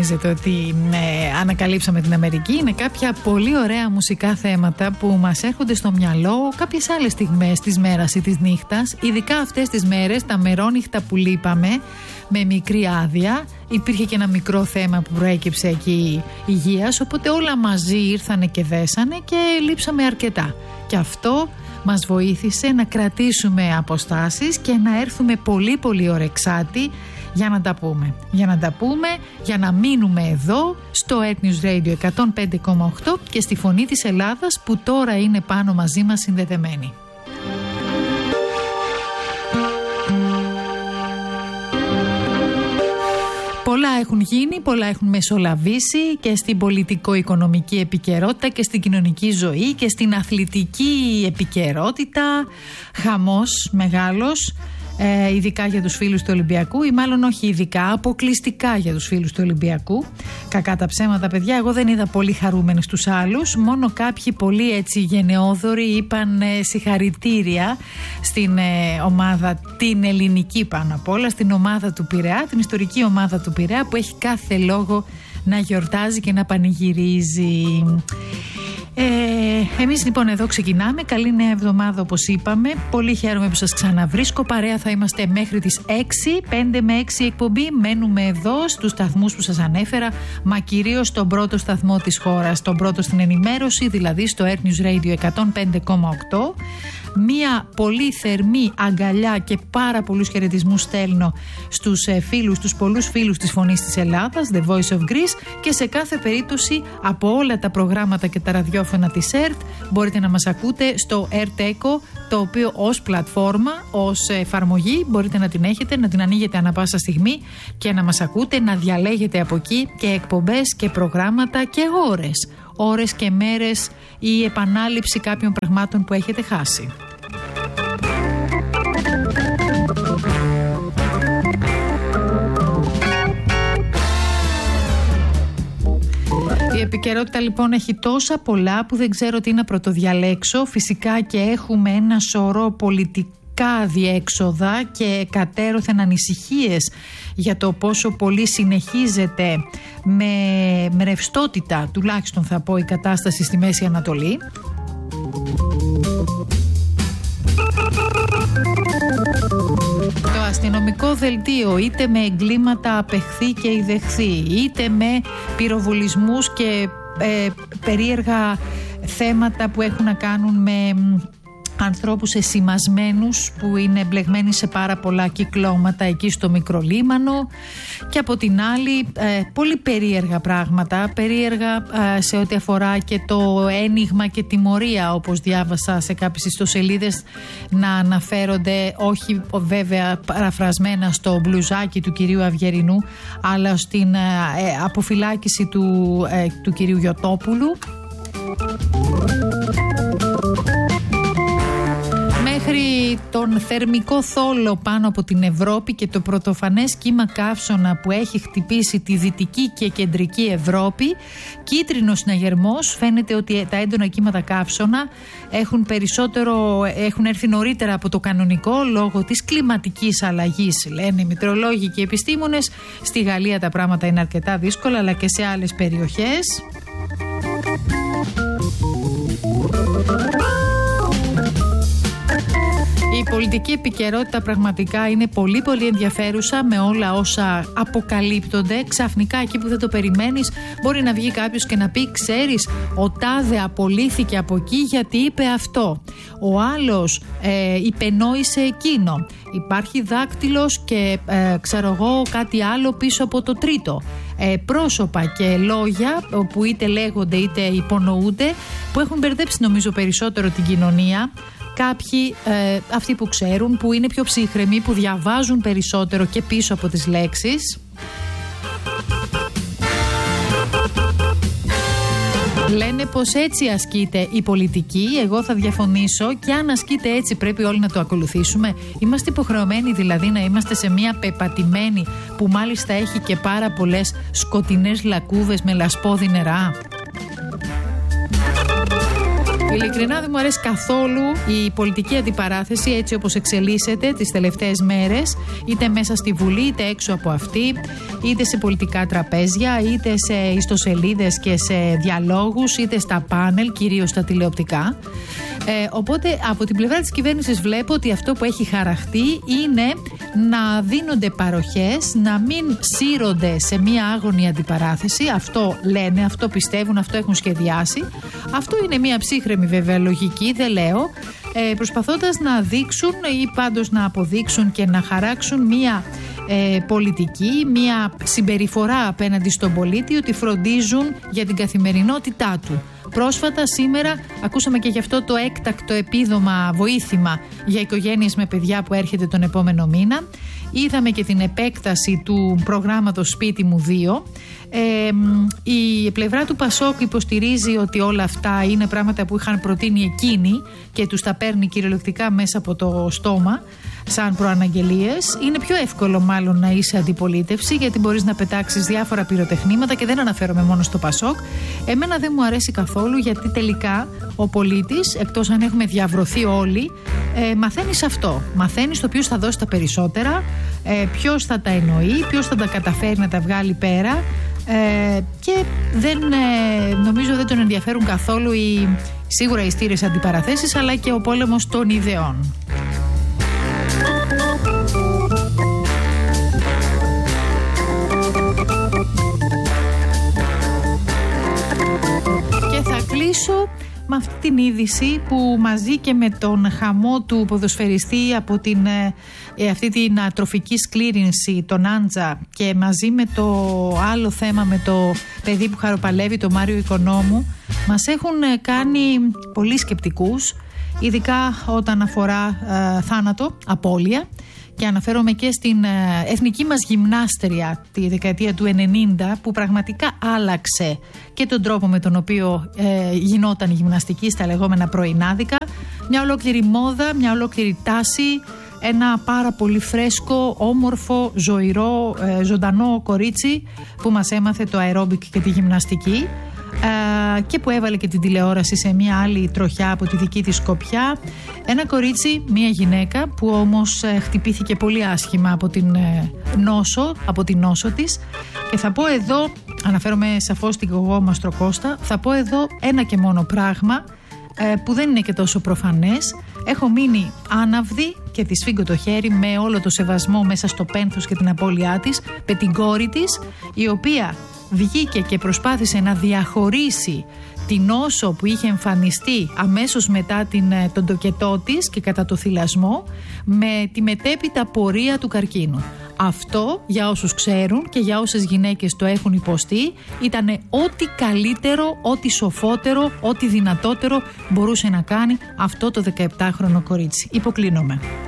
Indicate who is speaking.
Speaker 1: νομίζετε ότι ανακαλύψαμε την Αμερική. Είναι κάποια πολύ ωραία μουσικά θέματα που μας έρχονται στο μυαλό κάποιες άλλες στιγμές της μέρας ή της νύχτας. Ειδικά αυτές τις μέρες, τα μερόνυχτα που λείπαμε με μικρή άδεια. Υπήρχε και ένα μικρό θέμα που προέκυψε εκεί υγείας, οπότε όλα μαζί ήρθανε και δέσανε και λείψαμε αρκετά. Και αυτό μας βοήθησε να κρατήσουμε αποστάσεις και να έρθουμε πολύ πολύ ωρεξάτοι για να τα πούμε. Για να μείνουμε εδώ στο Earth News Radio 105,8 και στη Φωνή της Ελλάδας που τώρα είναι πάνω μαζί μας συνδεδεμένη. Πολλά έχουν γίνει, πολλά έχουν μεσολαβήσει και στην πολιτικο-οικονομική επικαιρότητα και στην κοινωνική ζωή και στην αθλητική επικαιρότητα. Χαμός μεγάλος, ειδικά για τους φίλους του Ολυμπιακού, ή μάλλον όχι ειδικά, αποκλειστικά για τους φίλους του Ολυμπιακού. Κακά τα ψέματα, παιδιά, εγώ δεν είδα πολύ χαρούμενους τους άλλους, μόνο κάποιοι πολύ έτσι γενναιόδοροι είπαν συγχαρητήρια στην ομάδα, την ελληνική πάνω απ' όλα, στην ομάδα του Πειραιά, την ιστορική ομάδα του Πειραιά που έχει κάθε λόγο να γιορτάζει και να πανηγυρίζει. Εμείς λοιπόν εδώ ξεκινάμε. Καλή νέα εβδομάδα όπως είπαμε. Πολύ χαίρομαι που σας ξαναβρίσκω. Παρέα θα είμαστε μέχρι τις 6, 5 με 6 εκπομπή. Μένουμε εδώ στους σταθμούς που σας ανέφερα, μα κυρίως στον πρώτο σταθμό της χώρας, τον πρώτο στην ενημέρωση, δηλαδή στο Earth News Radio 105,8. Μία πολύ θερμή αγκαλιά και πάρα πολλούς χαιρετισμούς στέλνω στους φίλους, τους πολλούς φίλους της Φωνής της Ελλάδας, The Voice of Greece, και σε κάθε περίπτωση από όλα τα προγράμματα και τα ραδιόφωνα της ΕΡΤ μπορείτε να μας ακούτε στο ΕΡΤ Echo, το οποίο ως πλατφόρμα, ως εφαρμογή μπορείτε να την έχετε, να την ανοίγετε ανά πάσα στιγμή και να μας ακούτε, να διαλέγετε από εκεί και εκπομπές και προγράμματα και ώρες και μέρες ή επανάληψη κάποιων πραγμάτων που έχετε χάσει. Η επικαιρότητα λοιπόν έχει τόσα πολλά που δεν ξέρω τι να πρωτοδιαλέξω. Φυσικά και έχουμε ένα σωρό πολιτικά διέξοδα και κατέρωθεν ανησυχίες για το πόσο πολύ συνεχίζεται με ρευστότητα, τουλάχιστον θα πω, η κατάσταση στη Μέση Ανατολή. Το αστυνομικό δελτίο, είτε με εγκλήματα απεχθεί και ιδεχθεί, είτε με πυροβολισμούς και περίεργα θέματα που έχουν να κάνουν με ανθρώπους εσημασμένους που είναι εμπλεγμένοι σε πάρα πολλά κυκλώματα εκεί στο Μικρολίμανο, και από την άλλη πολύ περίεργα πράγματα, περίεργα σε ό,τι αφορά και το ένιγμα και τιμωρία, όπως διάβασα σε κάποιες ιστοσελίδες να αναφέρονται, όχι βέβαια παραφρασμένα στο μπλουζάκι του κυρίου Αυγερινού, αλλά στην αποφυλάκηση του κυρίου Γιωτόπουλου. Μέχρι τον θερμικό θόλο πάνω από την Ευρώπη και το πρωτοφανές κύμα καύσωνα που έχει χτυπήσει τη δυτική και κεντρική Ευρώπη, κίτρινος συναγερμός. Φαίνεται ότι τα έντονα κύματα καύσωνα έχουν έρθει νωρίτερα από το κανονικό λόγω της κλιματικής αλλαγής, λένε οι μετεωρολόγοι και οι επιστήμονες. Στη Γαλλία τα πράγματα είναι αρκετά δύσκολα, αλλά και σε άλλες περιοχές. Η πολιτική επικαιρότητα πραγματικά είναι πολύ πολύ ενδιαφέρουσα, με όλα όσα αποκαλύπτονται. Ξαφνικά εκεί που δεν το περιμένεις μπορεί να βγει κάποιος και να πει: ξέρεις, ο τάδε απολύθηκε από εκεί γιατί είπε αυτό. Ο άλλος υπενόησε εκείνο. Υπάρχει δάκτυλος και ξέρω εγώ κάτι άλλο πίσω από το τρίτο. Πρόσωπα και λόγια που είτε λέγονται είτε υπονοούνται, που έχουν μπερδέψει νομίζω περισσότερο την κοινωνία. Κάποιοι, αυτοί που ξέρουν, που είναι πιο ψύχρεμοι, που διαβάζουν περισσότερο και πίσω από τις λέξεις, λένε πως έτσι ασκείται η πολιτική. Εγώ θα διαφωνήσω, και αν ασκείται έτσι πρέπει όλοι να το ακολουθήσουμε. Είμαστε υποχρεωμένοι δηλαδή να είμαστε σε μια πεπατημένη, που μάλιστα έχει και πάρα πολλές σκοτεινές λακκούβες με λασπόδι νερά? Ειλικρινά δεν μου αρέσει καθόλου η πολιτική αντιπαράθεση έτσι όπως εξελίσσεται τις τελευταίες μέρες, είτε μέσα στη Βουλή, είτε έξω από αυτή, είτε σε πολιτικά τραπέζια, είτε σε ιστοσελίδες και σε διαλόγους, είτε στα πάνελ, κυρίως στα τηλεοπτικά. Οπότε από την πλευρά της κυβέρνησης βλέπω ότι αυτό που έχει χαραχτεί είναι να δίνονται παροχές, να μην σύρονται σε μία άγωνη αντιπαράθεση. Αυτό λένε, αυτό πιστεύουν, αυτό έχουν σχεδιάσει. Αυτό είναι μία ψύχρεμη βέβαια λογική, δεν λέω, προσπαθώντας να δείξουν ή πάντως να αποδείξουν και να χαράξουν μία πολιτική, μία συμπεριφορά απέναντι στον πολίτη, ότι φροντίζουν για την καθημερινότητά του. Πρόσφατα σήμερα ακούσαμε και γι' αυτό το έκτακτο επίδομα βοήθημα για οικογένειες με παιδιά που έρχεται τον επόμενο μήνα. Είδαμε και την επέκταση του προγράμματος Σπίτι μου 2. Η πλευρά του Πασόκ υποστηρίζει ότι όλα αυτά είναι πράγματα που είχαν προτείνει εκείνοι και τους τα παίρνει κυριολεκτικά μέσα από το στόμα σαν προαναγγελίες. Είναι πιο εύκολο μάλλον να είσαι αντιπολίτευση, γιατί μπορείς να πετάξεις διάφορα πυροτεχνήματα, και δεν αναφέρομαι μόνο στο Πασόκ. Εμένα δεν μου αρέσει καθόλου, γιατί τελικά ο πολίτης, εκτός αν έχουμε διαβρωθεί όλοι, μαθαίνεις αυτό. Μαθαίνεις το ποιος θα δώσει τα περισσότερα, ποιος θα τα εννοεί, ποιος θα τα καταφέρει να τα βγάλει πέρα, και νομίζω δεν τον ενδιαφέρουν καθόλου σίγουρα οι στήρες αντιπαραθέσεις, αλλά και ο πόλεμος των ιδεών. Και θα κλείσω με αυτή την είδηση που μαζί και με τον χαμό του ποδοσφαιριστή από αυτή την ατροφική σκλήρινση, τον Άντζα, και μαζί με το άλλο θέμα με το παιδί που χαροπαλεύει, το Μάριο Οικονόμου, μας έχουν κάνει πολύ σκεπτικούς, ειδικά όταν αφορά θάνατο, απώλεια. Και αναφέρομαι και στην εθνική μας γυμνάστρια τη δεκαετία του 90, που πραγματικά άλλαξε και τον τρόπο με τον οποίο γινόταν η γυμναστική στα λεγόμενα πρωινάδικα. Μια ολόκληρη μόδα, μια ολόκληρη τάση, ένα πάρα πολύ φρέσκο, όμορφο, ζωηρό, ζωντανό κορίτσι που μας έμαθε το αερόμπικ και τη γυμναστική, και που έβαλε και την τηλεόραση σε μια άλλη τροχιά από τη δική της σκοπιά. Ένα κορίτσι, μια γυναίκα που όμως χτυπήθηκε πολύ άσχημα από την νόσο της. Και θα πω εδώ, αναφέρομαι σαφώς στην Γογό Μαστροκώστα, θα πω εδώ ένα και μόνο πράγμα που δεν είναι και τόσο προφανές. Έχω μείνει άναυδη και τη σφίγγω το χέρι με όλο το σεβασμό μέσα στο πένθος και την απώλειά της, με την κόρη της, η οποία βγήκε και προσπάθησε να διαχωρίσει την νόσο που είχε εμφανιστεί αμέσως μετά τον τοκετό της και κατά το θυλασμό με τη μετέπειτα πορεία του καρκίνου. Αυτό, για όσους ξέρουν και για όσες γυναίκες το έχουν υποστεί, ήταν ό,τι καλύτερο, ό,τι σοφότερο, ό,τι δυνατότερο μπορούσε να κάνει αυτό το 17χρονο κορίτσι. Υποκλίνομαι.